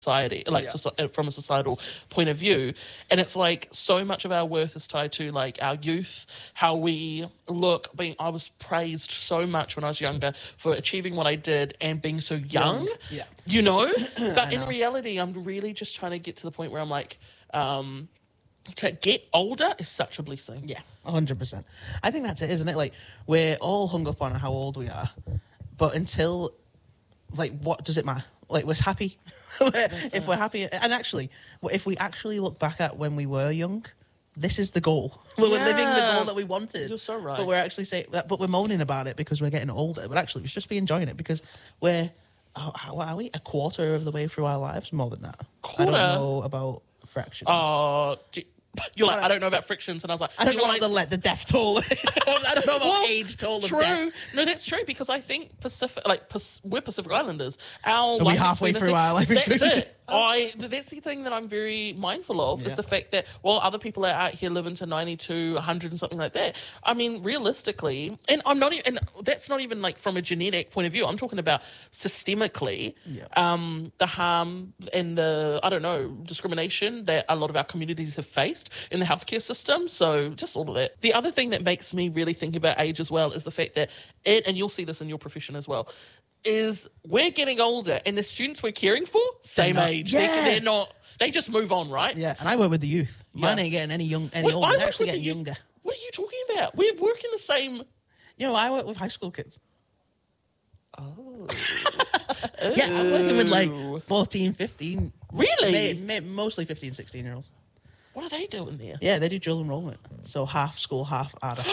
society, like from a societal point of view. And it's like so much of our worth is tied to like our youth, how we look. I was praised so much when I was younger for achieving what I did and being so young. You know? But in reality, I'm really just trying to get to the point where I'm like, to get older is such a blessing. Yeah, 100%. I think that's it, isn't it? Like, we're all hung up on how old we are, but until, like, what does it matter? Like, we're happy. If we're happy, and actually, if we actually look back at when we were young, this is the goal. We're living the goal that we wanted. You're so right. But we're actually saying that, but we're moaning about it because we're getting older. But actually, we should just be enjoying it because we're, what are we? A quarter of the way through our lives? More than that. Quarter? I don't know about fractions. You're like, I don't know about frictions, and I was like, I don't know about the death toll. I don't know about age toll of death. True. No, that's true, because I think we're Pacific Islanders. Are we halfway through our life expectancy? That's it. That's the thing that I'm very mindful of, is the fact that while other people are out here living to 90 100 and something like that, I mean, realistically, and that's not even like from a genetic point of view, I'm talking about systemically, the harm and the, discrimination that a lot of our communities have faced in the healthcare system. So just all of that. The other thing that makes me really think about age as well is the fact that and you'll see this in your profession as well, is we're getting older and the students we're caring for, same age. Yeah. They're not, they just move on, right? Yeah, and I work with the youth. Mine ain't getting any older. They're actually getting younger. What are you talking about? We work in the same... I work with high school kids. Oh. Yeah, I'm working with like 14, 15. Really? Mostly 15, 16-year-olds. What are they doing there? Yeah, they do dual enrollment. So half school, half ADA.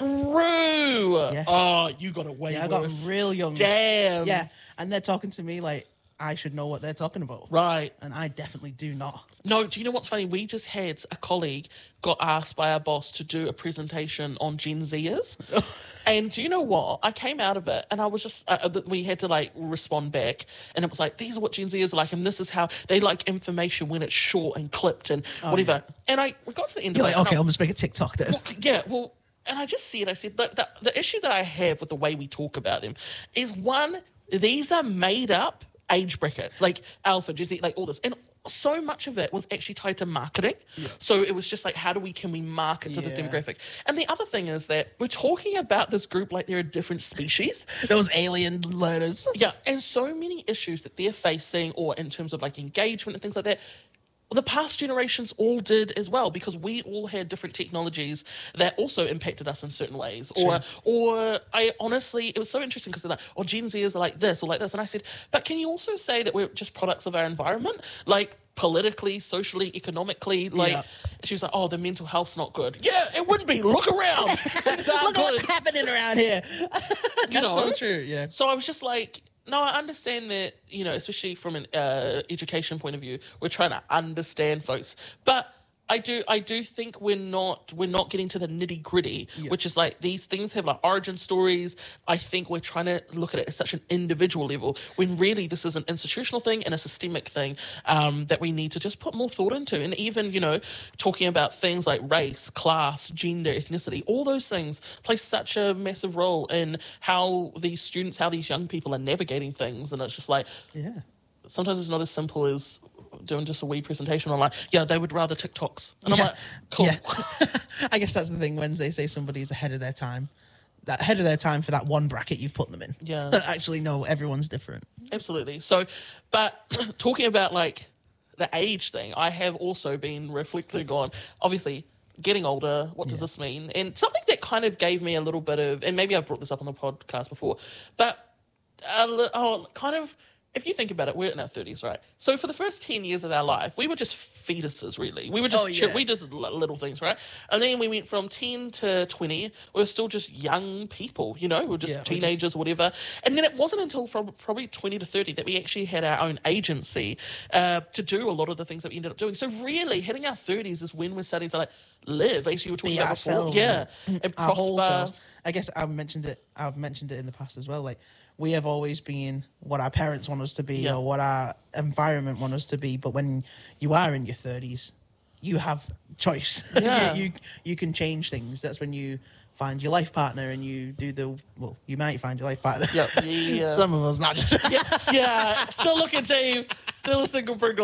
True. Yes. Oh, you got away with I got real young. Damn. Yeah, and they're talking to me like I should know what they're talking about. Right. And I definitely do not. No, do you know what's funny? We just had a colleague got asked by our boss to do a presentation on Gen Zers. And do you know what? I came out of it and I was just, we had to like respond back. And it was like, these are what Gen Zers are like. And this is how they like information when it's short and clipped and whatever. Yeah. And we got to the end You're of it. You're like, okay, I'll just make a TikTok then. Well, and I just said, look, the issue that I have with the way we talk about them is, one, these are made up age brackets, like Alpha, Gen Z, like all this. And so much of it was actually tied to marketing. Yeah. So it was just like, can we market to this demographic? And the other thing is that we're talking about this group like they're a different species. Those alien learners. Yeah. And so many issues that they're facing, or in terms of like engagement and things like that, the past generations all did as well, because we all had different technologies that also impacted us in certain ways. Sure. Or I honestly, it was so interesting because they're like, Gen Zers are like this or like this. And I said, but can you also say that we're just products of our environment? Like politically, socially, economically, she was like, the mental health's not good. Yeah, it wouldn't be. Look around. Look what's happening around here. That's so true, yeah. So I was just like, no, I understand that, especially from an education point of view, we're trying to understand folks. But I do think we're not getting to the nitty gritty, which is like these things have like origin stories. I think we're trying to look at it at such an individual level, when really this is an institutional thing and a systemic thing that we need to just put more thought into. And even, talking about things like race, class, gender, ethnicity, all those things play such a massive role in how these young people are navigating things. And it's just like, sometimes it's not as simple as doing just a wee presentation. I'm like, they would rather TikToks. And I'm like, cool. Yeah. I guess that's the thing, when they say somebody's ahead of their time for that one bracket you've put them in. Yeah. Actually, no, everyone's different. Absolutely. So, but talking about like the age thing, I have also been reflecting on, obviously, getting older. What does this mean? And something that kind of gave me a little bit of, and maybe I've brought this up on the podcast before, but kind of, if you think about it, we're in our 30s, right? So for the first 10 years of our life, we were just fetuses, really. We were just we did little things, right? And then we went from 10 to 20. We were still just young people, we were just teenagers or whatever. And then it wasn't until from probably 20 to 30 that we actually had our own agency to do a lot of the things that we ended up doing. So really, hitting our 30s is when we're starting to like live, as you were talking about before. Yeah, and our whole prosper. selves. I guess I've mentioned it in the past as well. Like, we have always been what our parents want us to be, or what our environment want us to be. But when you are in your 30s, you have choice. Yeah. you can change things. That's when you find your life partner and you do you might find your life partner. Yeah. Some of us not. Yeah. Still looking to you. Still a single Pringle.